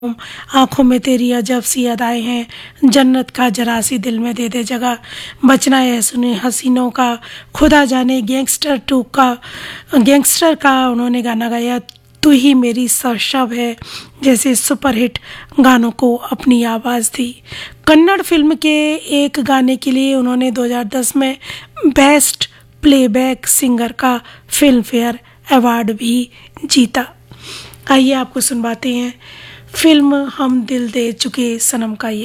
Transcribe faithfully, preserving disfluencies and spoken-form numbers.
आंखों में तेरी अजब सी अदाएं हैं, जन्नत का जरा सी दिल में दे दे जगह, बचना है सुने हसीनों का, खुदा जाने गैंगस्टर टू का गैंगस्टर का उन्होंने गाना गाया। तू ही मेरी सरशब है जैसे सुपरहिट गानों को अपनी आवाज़ दी। कन्नड़ फिल्म के एक गाने के लिए उन्होंने दो हज़ार दस में बेस्ट प्लेबैक सिंगर का फिल्म फेयर अवार्ड भी जीता। आइए आपको सुनवाते हैं फिल्म हम दिल दे चुके सनम का ये